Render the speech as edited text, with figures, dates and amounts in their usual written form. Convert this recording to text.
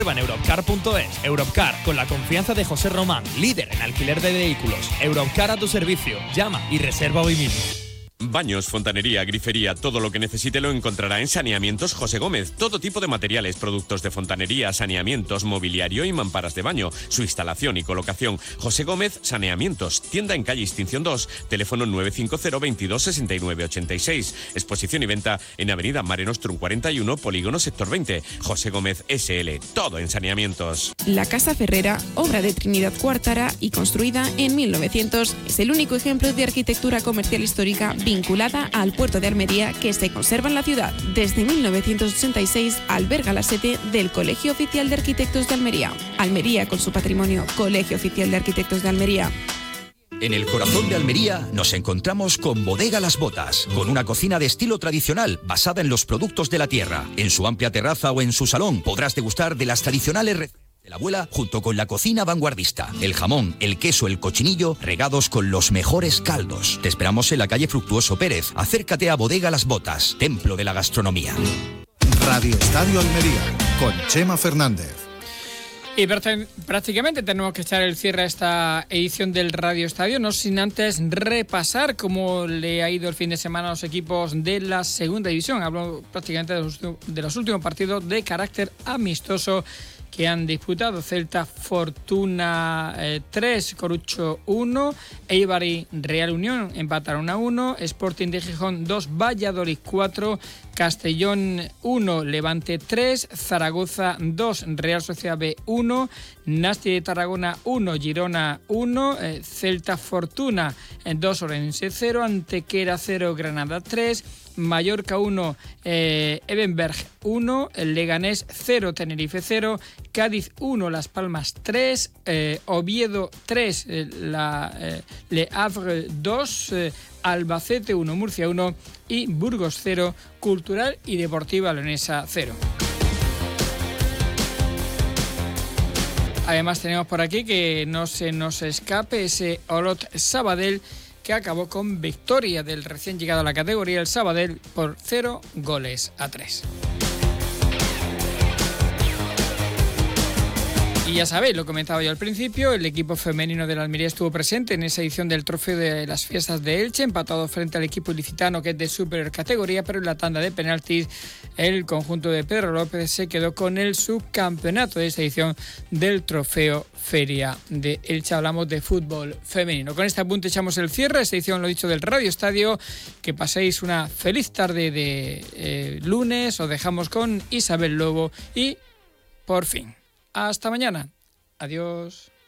En Europcar.es. Europcar, con la confianza de José Román, líder en alquiler de vehículos. Europcar a tu servicio. Llama y reserva hoy mismo. Baños, fontanería, grifería, todo lo que necesite lo encontrará en Saneamientos José Gómez. Todo tipo de materiales, productos de fontanería, saneamientos, mobiliario y mamparas de baño. Su instalación y colocación. José Gómez Saneamientos. Tienda en calle Extinción 2. Teléfono 950 22 69 86. Exposición y venta en Avenida Mare Nostrum 41, Polígono Sector 20. José Gómez SL. Todo en saneamientos. La Casa Ferrera, obra de Trinidad Cuartara y construida en 1900, es el único ejemplo de arquitectura comercial histórica vinculada al puerto de Almería que se conserva en la ciudad. Desde 1986 alberga la sede del Colegio Oficial de Arquitectos de Almería. Almería con su patrimonio, Colegio Oficial de Arquitectos de Almería. En el corazón de Almería nos encontramos con Bodega Las Botas, con una cocina de estilo tradicional basada en los productos de la tierra. En su amplia terraza o en su salón podrás degustar de las tradicionales recetas de la abuela junto con la cocina vanguardista. El jamón, el queso, el cochinillo regados con los mejores caldos. Te esperamos en la calle Fructuoso Pérez. Acércate a Bodega Las Botas, templo de la gastronomía. Radio Estadio Almería, con Chema Fernández. Y prácticamente tenemos que echar el cierre a esta edición del Radio Estadio, no sin antes repasar cómo le ha ido el fin de semana a los equipos de la segunda división. Hablo prácticamente de los últimos partidos de carácter amistoso que han disputado. Celta Fortuna 3, Corucho 1, Eibar y Real Unión empataron 1-1, Sporting de Gijón 2, Valladolid 4, Castellón 1, Levante 3, Zaragoza 2, Real Sociedad B 1, Nasti de Tarragona 1, Girona 1, Celta Fortuna 2, Orense 0, Antequera 0, Granada 3, Mallorca 1, Ebenberg 1, Leganés 0, Tenerife 0, Cádiz 1, Las Palmas 3, Oviedo 3, Le Havre 2, Albacete 1, Murcia 1 y Burgos 0, Cultural y Deportiva Leonesa 0. Además tenemos por aquí que no se nos escape ese Olot Sabadell, que acabó con victoria del recién llegado a la categoría, el Sabadell, por 0-3. Y ya sabéis, lo comentaba yo al principio, el equipo femenino de la Almería estuvo presente en esa edición del Trofeo de las Fiestas de Elche, empatado frente al equipo ilicitano, que es de superior categoría, pero en la tanda de penaltis el conjunto de Pedro López se quedó con el subcampeonato de esta edición del Trofeo Feria de Elche. Hablamos de fútbol femenino. Con este apunte echamos el cierre a esta edición, lo dicho, del Radio Estadio. Que paséis una feliz tarde de lunes. Os dejamos con Isabel Lobo y por fin. Hasta mañana. Adiós.